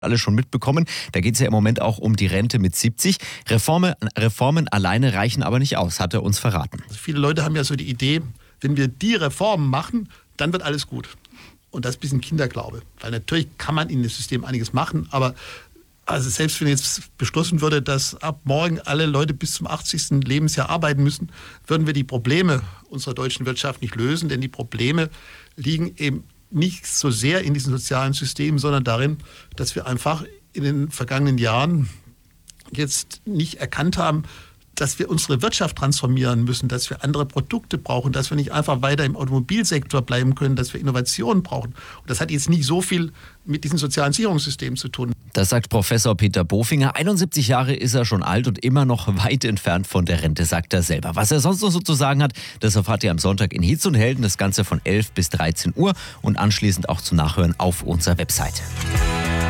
Alle schon mitbekommen. Da geht es ja im Moment auch um die Rente mit 70. Reformen alleine reichen aber nicht aus, hat er uns verraten. Also viele Leute haben ja so die Idee, wenn wir die Reformen machen, dann wird alles gut. Und das ist ein bisschen Kinderglaube. Weil natürlich kann man in dem System einiges machen, aber also selbst wenn jetzt beschlossen würde, dass ab morgen alle Leute bis zum 80. Lebensjahr arbeiten müssen, würden wir die Probleme unserer deutschen Wirtschaft nicht lösen, denn die Probleme liegen eben nicht so sehr in diesen sozialen Systemen, sondern darin, dass wir einfach in den vergangenen Jahren jetzt nicht erkannt haben, dass wir unsere Wirtschaft transformieren müssen, dass wir andere Produkte brauchen, dass wir nicht einfach weiter im Automobilsektor bleiben können, dass wir Innovationen brauchen. Und das hat jetzt nicht so viel mit diesen sozialen Sicherungssystemen zu tun. Das sagt Professor Peter Bofinger. 71 Jahre ist er schon alt und immer noch weit entfernt von der Rente, sagt er selber. Was er sonst noch so zu sagen hat, das erfahrt ihr am Sonntag in Hitz und Helden. Das Ganze von 11 bis 13 Uhr und anschließend auch zum Nachhören auf unserer Webseite.